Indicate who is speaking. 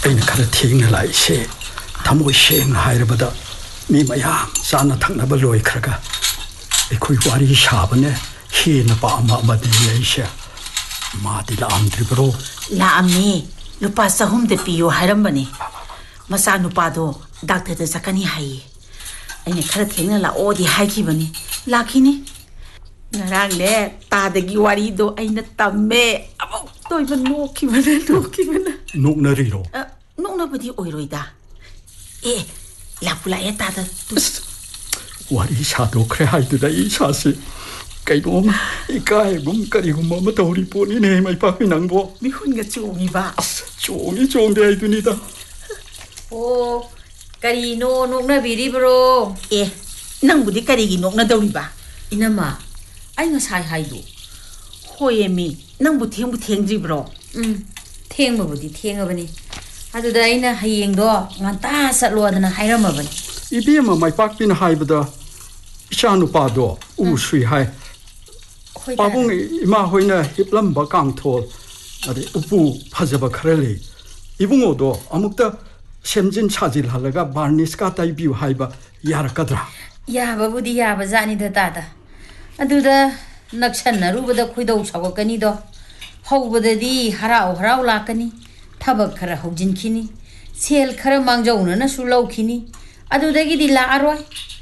Speaker 1: ꯑꯩꯅ ꯈꯔ ꯊꯦꯡꯅ ꯂꯥꯛꯏꯁꯦ ꯊꯃꯣꯏ ꯁꯦꯡꯅ ꯍꯥꯏꯔꯕꯗ ꯃꯤ ꯃꯌꯥꯝ ꯆꯥꯅ ꯊꯛꯅꯕ ꯂꯣꯏꯈ꯭ꯔꯒ ꯑꯩꯈꯣꯏ ꯋꯥꯔꯤ ꯁꯥꯕꯅꯦ ꯍꯦꯟꯅ ꯄꯥꯝꯕ ꯑꯃꯗꯤ ꯑꯩꯁꯦ ꯃꯥꯗꯤ ꯂꯥꯛꯑꯝꯗ꯭ꯔꯤꯕ꯭ꯔꯣ?
Speaker 2: ꯂꯥꯛꯑꯝꯃꯦ. ꯂꯨꯄꯥ 400ꯗ ꯄꯤꯌꯣ ꯍꯥꯏꯔꯝꯕꯅꯦ. ꯃꯆꯥꯅꯨꯄꯥꯗꯣ ꯗꯥꯛꯇꯔꯗ ꯆꯠꯀꯅꯤ ꯍꯥꯏꯌꯦ. ꯑꯩꯅ ꯈꯔ ꯊꯦꯡꯅ ꯂꯥꯛꯑꯣꯗꯤ ꯍꯥꯏꯈꯤꯕꯅꯤ. ꯂꯥꯛꯈꯤꯅꯤ. ꯉꯔꯥꯡꯅꯦ ꯇꯥꯗꯒꯤ ꯋꯥꯔꯤꯗꯣ ꯑꯩꯅ ꯇꯝꯃꯦ. ꯑꯃꯨꯛ ꯇꯣꯏꯕ ꯅꯣꯛꯈꯤꯕꯅ.
Speaker 1: ꯅꯣꯛꯅꯔꯤꯔꯣ?
Speaker 2: ꯅꯣꯛꯅꯕꯗꯤ ꯑꯣꯏꯔꯣꯏꯗ. ꯂꯥꯛꯄꯨ ꯂꯥꯛꯑꯦ ꯇꯥꯗ.
Speaker 1: ꯋꯥꯔꯤ ꯁꯥꯗꯣꯛꯈ꯭ꯔꯦ ꯍꯥꯏꯗꯨꯗ ꯑꯩ ꯏꯁꯥꯁꯤ ꯀꯩꯅꯣꯝ ꯏꯀꯥꯏꯒꯨꯝ ꯀꯔꯤꯒꯨꯝꯕ ꯑꯃ ꯇꯧꯔꯤ ꯄꯣꯠꯅꯤꯅꯦ ꯃꯩꯄꯥꯛꯄꯤ ꯅꯪꯕꯣ.
Speaker 2: ꯃꯤꯍꯨꯟꯒ ꯆꯣꯡꯉꯤꯕ.
Speaker 1: ꯆꯣꯡꯗꯦ ꯍꯥꯏꯗꯨꯅꯤꯗ.
Speaker 3: ꯑꯣ, ꯀꯔꯤꯅꯣ ꯅꯣꯛꯅꯕꯤꯔꯤꯕ꯭ꯔꯣ?
Speaker 2: ꯅꯪꯕꯨꯗꯤ ꯀꯔꯤꯒꯤ ꯅꯣꯛꯅꯗꯧꯔꯤꯕ?
Speaker 3: ꯏꯅꯝꯃ, ꯑꯩ ꯉꯁꯥꯏ ꯍꯥꯏꯗꯣ.
Speaker 2: ꯍꯣꯏꯌꯦꯃꯤ, ꯅꯪꯕꯨ ꯊꯦꯡꯗ꯭ꯔꯤꯕ꯭ꯔꯣ?
Speaker 3: ꯊꯦꯡꯕꯕꯨꯗꯤ ꯊꯦꯡꯉꯕꯅꯤ. ꯑꯗꯨꯗ ꯑꯩꯅ ꯍꯌꯦꯡꯗꯣ ꯉꯟꯇꯥ ꯆꯠꯂꯣꯗꯅ ꯍꯥꯏꯔꯝꯃꯕꯅꯤ.
Speaker 1: ꯏꯕꯦꯝꯃ ꯃꯩꯄꯥꯛꯄꯤꯅ ꯍꯥꯏꯕꯗ ꯏꯆꯥ ꯅꯨꯄꯥꯗꯣ ꯎꯁꯨꯏ ꯍꯥꯏ. ꯄꯥꯕꯨꯡ ꯏꯃꯥ ꯍꯣꯏꯅ ꯍꯤꯞꯂꯝꯕ ꯀꯥꯡꯊꯣꯜ ꯑꯗꯩ ꯎꯄꯨ ꯐꯖꯕ ꯈꯔ ꯂꯩ. ꯏꯕꯨꯡꯉꯣꯗꯣ ꯑꯃꯨꯛꯇ ꯁꯦꯝꯖꯤꯟ ꯁꯥꯖꯤꯜꯍꯜꯂꯒ ꯕꯥꯔꯅꯤꯁꯀ ꯇꯩꯕꯤꯌꯨ ꯍꯥꯏꯕ ꯌꯥꯔꯛꯀꯗ꯭ꯔꯥ?
Speaker 3: ꯌꯥꯕꯕꯨꯗꯤ ꯌꯥꯕꯖꯥꯠꯅꯤꯗ ꯇꯥꯗ. ꯑꯗꯨꯗ ꯅꯛꯁꯟꯅꯔꯨꯕꯗ ꯈꯣꯏꯗꯧ ꯁꯥꯎꯒꯠꯀꯅꯤꯗꯣ. ꯍꯧꯕꯗꯗꯤ ꯍꯔꯥꯎ ꯂꯥꯛꯀꯅꯤ. ꯊꯕꯛ ꯈꯔ ꯍꯧꯖꯤꯟꯈꯤꯅꯤ. ꯁꯦꯜ ꯈꯔ ꯃꯥꯡꯖꯧꯅꯅꯁꯨ ꯂꯧꯈꯤꯅꯤ. ꯑꯗꯨꯗꯒꯤꯗꯤ ꯂꯥꯛꯑꯔꯣꯏ.